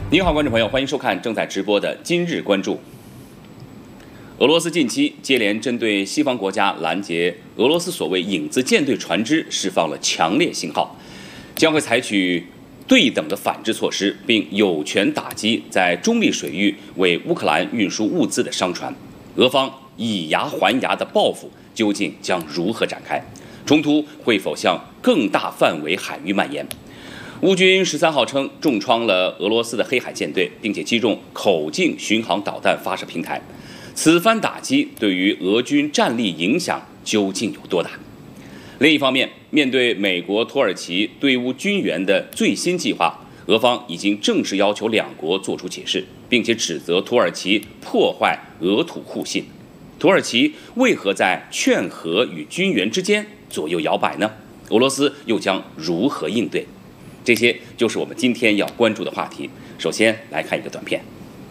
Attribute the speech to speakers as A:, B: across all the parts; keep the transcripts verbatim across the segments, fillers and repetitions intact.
A: 您好，观众朋友，欢迎收看正在直播的《今日关注》。俄罗斯近期接连针对西方国家拦截俄罗斯所谓影子舰队船只释放了强烈信号，将会采取对等的反制措施，并有权打击在中立水域为乌克兰运输物资的商船。俄方以牙还牙的报复究竟将如何展开？冲突会否向更大范围海域蔓延？乌军十三号称重创了俄罗斯的黑海舰队，并且击中口径巡航导弹发射平台。此番打击对于俄军战力影响究竟有多大？另一方面，面对美国、土耳其对乌军援的最新计划，俄方已经正式要求两国做出解释，并且指责土耳其破坏俄土互信。土耳其为何在劝和与军援之间左右摇摆呢？俄罗斯又将如何应对？这些就是我们今天要关注的话题。首先来看一个短片。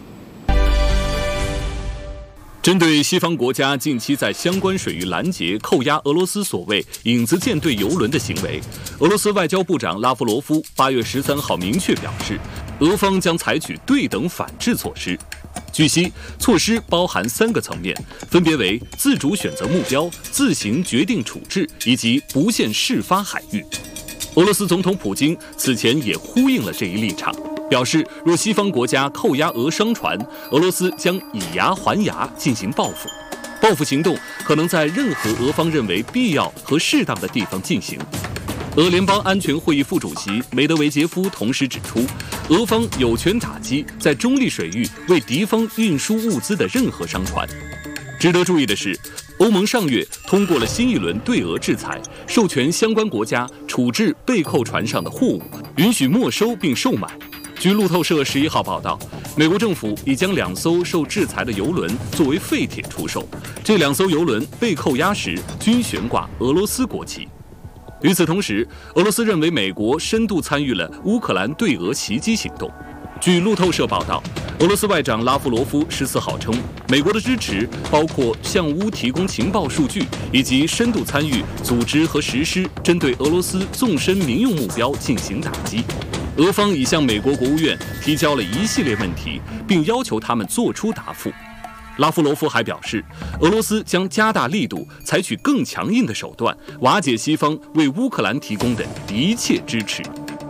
B: 针对西方国家近期在相关水域拦截、扣押俄罗斯所谓影子舰队油轮的行为，俄罗斯外交部长拉夫罗夫八月十三号明确表示，俄方将采取对等反制措施。据悉，措施包含三个层面，分别为自主选择目标、自行决定处置以及不限事发海域。俄罗斯总统普京此前也呼应了这一立场，表示若西方国家扣押俄商船，俄罗斯将以牙还牙进行报复。报复行动可能在任何俄方认为必要和适当的地方进行。俄联邦安全会议副主席梅德韦杰夫同时指出，俄方有权打击在中立水域为敌方运输物资的任何商船。值得注意的是，欧盟上月通过了新一轮对俄制裁，授权相关国家处置被扣船上的货物，允许没收并售卖。据路透社十一号报道，美国政府已将两艘受制裁的油轮作为废铁出售，这两艘油轮被扣押时均悬挂俄罗斯国旗。与此同时，俄罗斯认为美国深度参与了乌克兰对俄袭击行动。据路透社报道，俄罗斯外长拉夫罗夫十四号称，美国的支持包括向乌提供情报数据，以及深度参与组织和实施针对俄罗斯纵深民用目标进行打击。俄方已向美国国务院提交了一系列问题，并要求他们作出答复。拉夫罗夫还表示，俄罗斯将加大力度，采取更强硬的手段，瓦解西方为乌克兰提供的一切支持。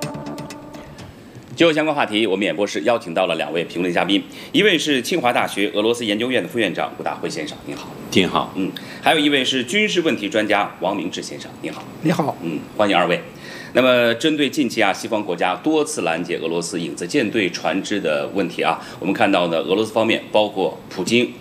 A: 就相关话题，我们演播室邀请到了两位评论嘉宾，一位是清华大学俄罗斯研究院的副院长顾大辉先生，您好。
C: 您好。
A: 嗯，还有一位是军事问题专家王明志先生，您好。
D: 你好。
A: 嗯，欢迎二位。那么，针对近期啊，西方国家多次拦截俄罗斯影子舰队船只的问题啊，我们看到呢，俄罗斯方面包括普京